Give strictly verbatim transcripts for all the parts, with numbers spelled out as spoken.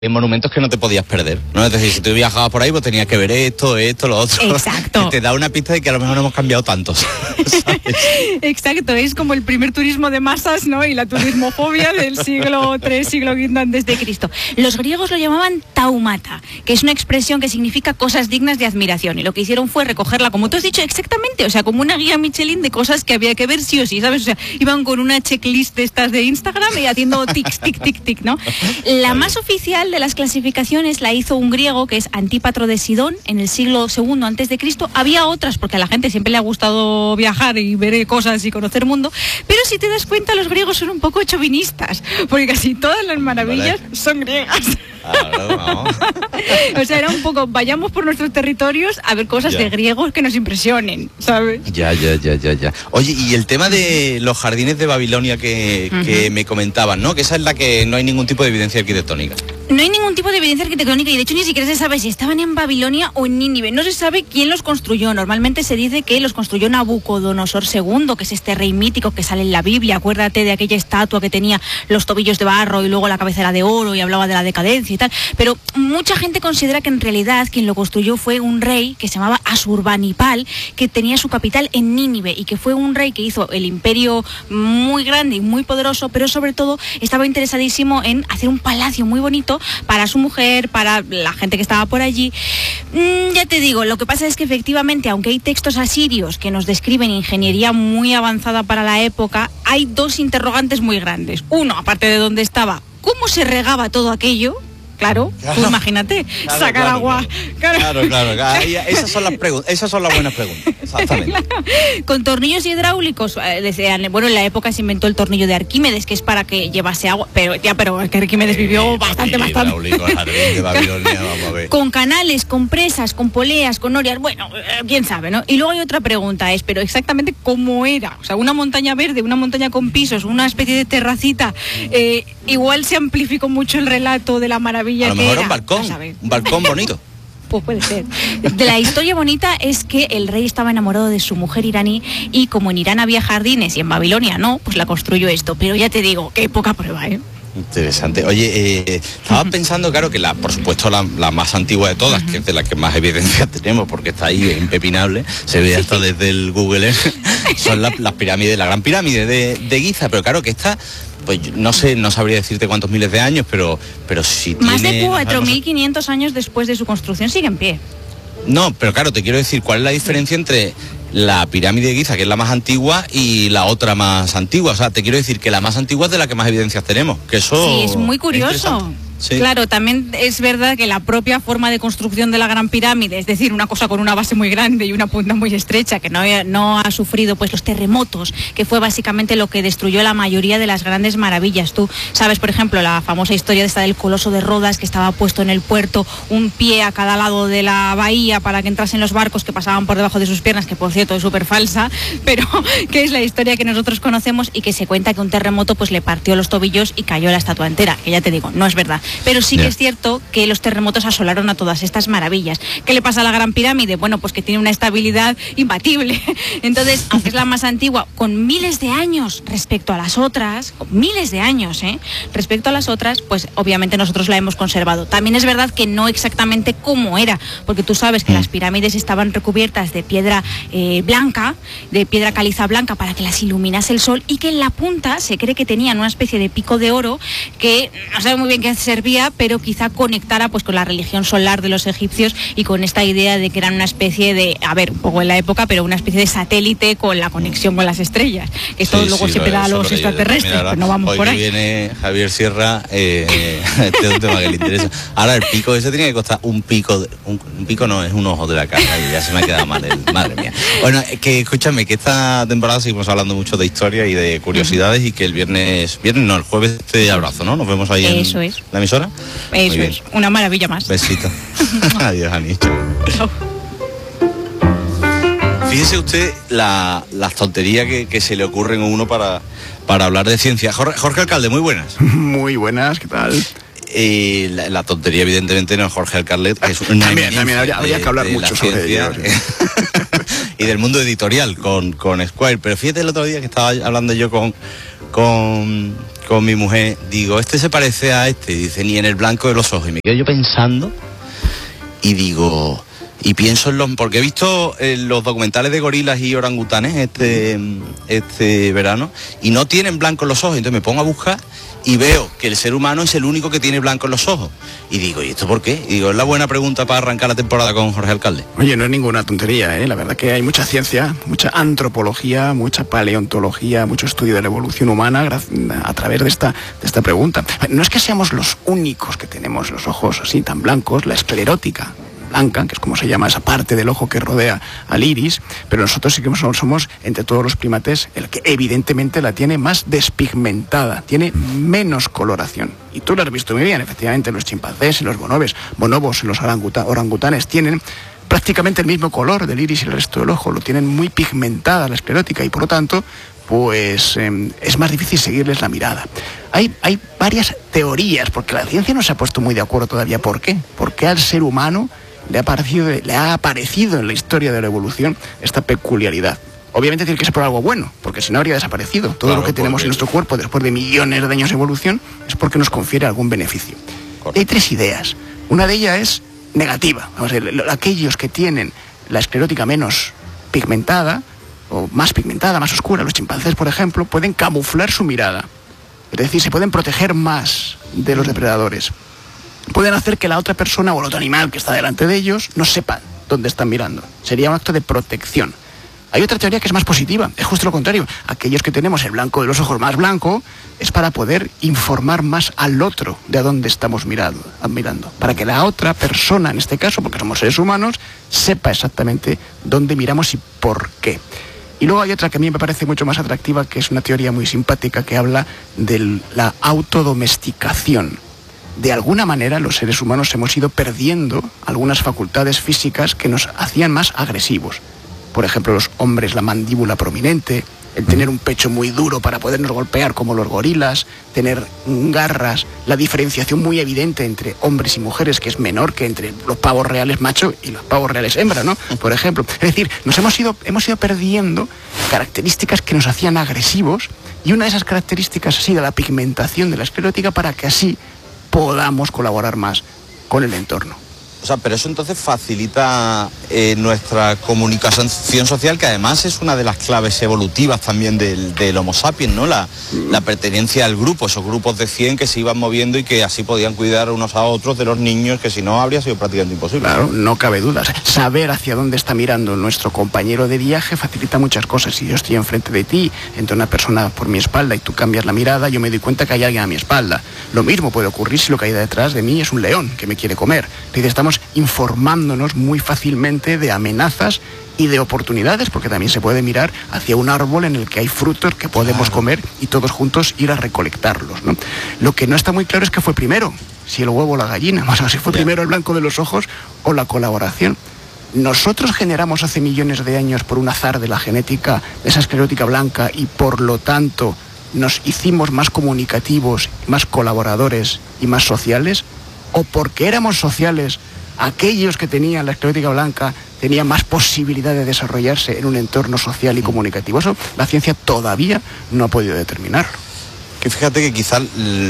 en monumentos que no te podías perder, ¿no? Es decir, si tú viajabas por ahí, pues tenías que ver esto, esto, lo otro. Exacto. Que te da una pista de que a lo mejor no hemos cambiado tantos, ¿sabes? Exacto, es como el primer turismo de masas, ¿no? Y la turismofobia del siglo tercero, siglo quinto antes de Cristo. Los griegos lo llamaban taumata, que es una expresión que significa cosas dignas de admiración. Y lo que hicieron fue recogerla, como tú has dicho, exactamente, o sea, como una guía Michelin de cosas que había que ver sí o sí, ¿sabes? O sea, iban con una checklist de estas de Instagram y haciendo tic, tic, tic, tic, ¿no? La más oficial de las clasificaciones la hizo un griego que es Antípatro de Sidón en el siglo segundo antes de Cristo. Había otras porque a la gente siempre le ha gustado viajar y ver cosas y conocer mundo, pero si te das cuenta los griegos son un poco chauvinistas porque casi todas las maravillas vale. son griegas. Claro, no. O sea, era un poco, vayamos por nuestros territorios a ver cosas ya. de griegos que nos impresionen, ¿sabes? Ya, ya, ya, ya, ya. Oye, y el tema de los jardines de Babilonia que, uh-huh. que me comentaban, ¿no? Que esa es la que no hay ningún tipo de evidencia arquitectónica. No hay ningún tipo de evidencia arquitectónica y de hecho ni siquiera se sabe si estaban en Babilonia o en Nínive. No se sabe quién los construyó. Normalmente se dice que los construyó Nabucodonosor segundo, que es este rey mítico que sale en la Biblia. Acuérdate de aquella estatua que tenía los tobillos de barro y luego la cabeza era de oro y hablaba de la decadencia y tal. Pero mucha gente considera que en realidad quien lo construyó fue un rey que se llamaba Asurbanipal, que tenía su capital en Nínive y que fue un rey que hizo el imperio muy grande y muy poderoso, pero sobre todo estaba interesadísimo en hacer un palacio muy bonito para su mujer, para la gente que estaba por allí. Mm, ya te digo, lo que pasa es que efectivamente, aunque hay textos asirios que nos describen ingeniería muy avanzada para la época, hay dos interrogantes muy grandes. Uno, aparte de dónde estaba, ¿cómo se regaba todo aquello? Claro, claro, tú imagínate, claro, sacar claro, agua. Claro, claro, claro, claro. Esas son las preguntas, esas son las buenas preguntas, exactamente. Claro. Con tornillos hidráulicos, eh, bueno, en la época se inventó el tornillo de Arquímedes, que es para que llevase agua, pero ya, pero es que Arquímedes sí, vivió bastante, bastante. De Babilonia, vamos a ver. Con canales, con presas, con poleas, con norias, bueno, eh, quién sabe, ¿no? Y luego hay otra pregunta, es, pero exactamente cómo era, o sea, una montaña verde, una montaña con pisos, una especie de terracita, eh, igual se amplificó mucho el relato de la maravilla. A lo mejor era un balcón, un balcón bonito. Pues puede ser. De la historia bonita es que el rey estaba enamorado de su mujer iraní y como en Irán había jardines y en Babilonia no, pues la construyó esto. Pero ya te digo, qué poca prueba, ¿eh? Interesante. Oye, eh, estaba pensando, claro, que la, por supuesto la, la más antigua de todas, uh-huh. que es de la que más evidencia tenemos, porque está ahí impepinable, se ve hasta desde el Google, son la, las pirámides, la gran pirámide de, de Giza, pero claro que esta, pues no sé, no sabría decirte cuántos miles de años, pero, pero si tiene... Más de cuatro mil quinientos años después de su construcción sigue en pie. No, pero claro, te quiero decir, ¿cuál es la diferencia entre la pirámide de Giza, que es la más antigua, y la otra más antigua? O sea, te quiero decir que la más antigua es de la que más evidencias tenemos, que eso... Sí, es muy curioso. Sí. Claro, también es verdad que la propia forma de construcción de la Gran Pirámide, es decir, una cosa con una base muy grande y una punta muy estrecha, que no, no ha sufrido pues los terremotos, que fue básicamente lo que destruyó la mayoría de las grandes maravillas. Tú sabes, por ejemplo, la famosa historia de esta del Coloso de Rodas, que estaba puesto en el puerto, un pie a cada lado de la bahía para que entrasen los barcos que pasaban por debajo de sus piernas, que por cierto es súper falsa, pero que es la historia que nosotros conocemos y que se cuenta que un terremoto pues le partió los tobillos y cayó la estatua entera, que ya te digo, no es verdad. Pero sí que yeah. es cierto que los terremotos asolaron a todas estas maravillas. ¿Qué le pasa a la Gran Pirámide? Bueno, pues que tiene una estabilidad imbatible. Entonces, aunque es la más antigua, con miles de años respecto a las otras, con miles de años, ¿eh? respecto a las otras, pues obviamente nosotros la hemos conservado. También es verdad que no exactamente como era, porque tú sabes que mm. las pirámides estaban recubiertas de piedra eh, blanca, de piedra caliza blanca, para que las iluminase el sol, y que en la punta se cree que tenían una especie de pico de oro que no sabe muy bien qué servía, pero quizá conectara pues con la religión solar de los egipcios y con esta idea de que eran una especie de, a ver, un poco en la época, pero una especie de satélite con la conexión con las estrellas. Esto sí, luego sí, se pega a los extraterrestres, pero no vamos hoy por ahí. Hoy viene Javier Sierra, eh, este es un tema que le interesa. Ahora el pico ese tenía que costar un pico, de, un, un pico no, es un ojo de la cara, y ya se me ha quedado mal, el, madre mía. Bueno, que escúchame, que esta temporada seguimos hablando mucho de historia y de curiosidades, uh-huh. y que el viernes, viernes no, el jueves te abrazo, ¿no? Nos vemos ahí Eso en es. la emisora. Eso es, una maravilla más. Besito. Adiós, Ani. Chao. Fíjese usted la, las tonterías que, que se le ocurren a uno para, para hablar de ciencia. Jorge, Jorge Alcalde, muy buenas. Muy buenas, ¿qué tal? Eh, la, la tontería, evidentemente, no es Jorge Alcalde, que es una también, también habría, habría que hablar mucho sobre ello. y del mundo editorial con, con Squire. Pero fíjate el otro día que estaba hablando yo con, con, con mi mujer, digo, este se parece a este, y dice, ni en el blanco de los ojos. Y me quedo yo pensando y digo, y pienso en los, porque he visto en los documentales de gorilas y orangutanes este, este verano, y no tienen blanco en los ojos, entonces me pongo a buscar y veo que el ser humano es el único que tiene blanco en los ojos. Y digo, ¿y esto por qué? Y digo, es la buena pregunta para arrancar la temporada con Jorge Alcalde. Oye, no es ninguna tontería, ¿eh? La verdad que hay mucha ciencia, mucha antropología, mucha paleontología, mucho estudio de la evolución humana a través de esta, de esta pregunta. No es que seamos los únicos que tenemos los ojos así tan blancos, la esclerótica blanca, que es como se llama esa parte del ojo que rodea al iris, pero nosotros sí que somos, somos entre todos los primates el que evidentemente la tiene más despigmentada, tiene menos coloración. Y tú lo has visto muy bien, efectivamente, los chimpancés y los bonobos, bonobos y los oranguta, orangutanes tienen prácticamente el mismo color del iris y el resto del ojo, lo tienen muy pigmentada la esclerótica y por lo tanto pues eh, es más difícil seguirles la mirada. Hay, hay varias teorías, porque la ciencia no se ha puesto muy de acuerdo todavía. ¿Por qué? Porque al ser humano le ha aparecido, le ha aparecido en la historia de la evolución esta peculiaridad. Obviamente tiene que ser por algo bueno, porque si no habría desaparecido. Todo claro, lo que tenemos en nuestro cuerpo después de millones de años de evolución es porque nos confiere algún beneficio. Correcto. Hay tres ideas. Una de ellas es negativa. Vamos a ver, aquellos que tienen la esclerótica menos pigmentada, o más pigmentada, más oscura, los chimpancés, por ejemplo, pueden camuflar su mirada. Es decir, se pueden proteger más de los depredadores. Pueden hacer que la otra persona o el otro animal que está delante de ellos no sepan dónde están mirando. Sería un acto de protección. Hay otra teoría que es más positiva, es justo lo contrario. Aquellos que tenemos el blanco de los ojos más blanco es para poder informar más al otro de a dónde estamos mirando, mirando. Para que la otra persona, en este caso, porque somos seres humanos, sepa exactamente dónde miramos y por qué. Y luego hay otra que a mí me parece mucho más atractiva, que es una teoría muy simpática que habla de la autodomesticación. De alguna manera los seres humanos hemos ido perdiendo algunas facultades físicas que nos hacían más agresivos. Por ejemplo, los hombres, la mandíbula prominente, el tener un pecho muy duro para podernos golpear como los gorilas, tener garras, la diferenciación muy evidente entre hombres y mujeres, que es menor que entre los pavos reales macho y los pavos reales hembra, ¿no? Por ejemplo. Es decir, nos hemos ido, hemos ido perdiendo características que nos hacían agresivos, y una de esas características ha sido la pigmentación de la esclerótica para que así podamos colaborar más con el entorno. O sea, pero eso entonces facilita eh, nuestra comunicación social, que además es una de las claves evolutivas también del, del Homo sapiens, ¿no? La, la pertenencia al grupo, esos grupos de cien que se iban moviendo y que así podían cuidar unos a otros de los niños, que si no habría sido prácticamente imposible. Claro, no cabe duda. Saber hacia dónde está mirando nuestro compañero de viaje facilita muchas cosas. Si yo estoy enfrente de ti, entra una persona por mi espalda y tú cambias la mirada, yo me doy cuenta que hay alguien a mi espalda. Lo mismo puede ocurrir si lo que hay detrás de mí es un león que me quiere comer. Entonces estamos informándonos muy fácilmente de amenazas y de oportunidades, porque también se puede mirar hacia un árbol en el que hay frutos que podemos claro. comer y todos juntos ir a recolectarlos, ¿no? Lo que no está muy claro es qué fue primero, si el huevo o la gallina, o sea, si fue primero el blanco de los ojos o la colaboración. Nosotros generamos hace millones de años por un azar de la genética esa esclerótica blanca y por lo tanto nos hicimos más comunicativos, más colaboradores y más sociales, o porque éramos sociales, aquellos que tenían la esclerótica blanca tenían más posibilidad de desarrollarse en un entorno social y comunicativo. Eso la ciencia todavía no ha podido determinarlo. Que fíjate que quizás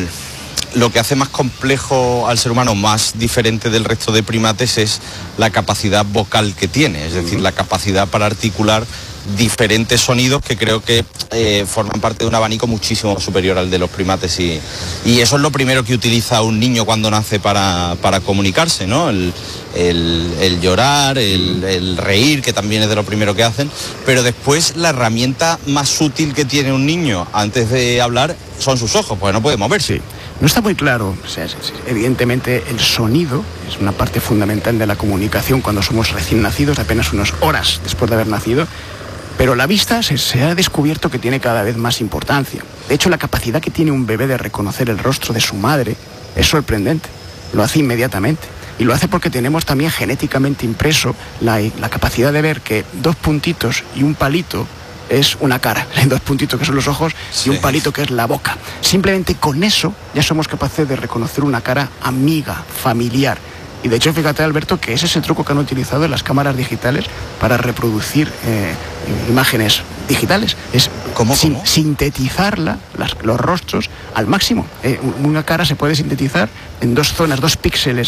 lo que hace más complejo al ser humano, más diferente del resto de primates, es la capacidad vocal que tiene, es decir, la capacidad para articular diferentes sonidos que creo que eh, forman parte de un abanico muchísimo superior al de los primates, y, y eso es lo primero que utiliza un niño cuando nace para, para comunicarse, ¿no? El, el, el llorar, el, el reír, que también es de lo primero que hacen, pero después la herramienta más útil que tiene un niño antes de hablar son sus ojos, porque no puede moverse. Sí. No está muy claro, o sea, evidentemente el sonido es una parte fundamental de la comunicación cuando somos recién nacidos, apenas unas horas después de haber nacido, pero la vista se, se ha descubierto que tiene cada vez más importancia. De hecho, la capacidad que tiene un bebé de reconocer el rostro de su madre es sorprendente, lo hace inmediatamente. Y lo hace porque tenemos también genéticamente impreso la, la capacidad de ver que dos puntitos y un palito es una cara, dos puntitos que son los ojos sí. y un palito que es la boca. Simplemente con eso ya somos capaces de reconocer una cara amiga, familiar. Y de hecho, fíjate, Alberto, que ese es el truco que han utilizado en las cámaras digitales para reproducir eh, imágenes digitales. Es ¿Cómo, sin, cómo? sintetizarla, las, los rostros, al máximo. Eh, una cara se puede sintetizar en dos zonas, dos píxeles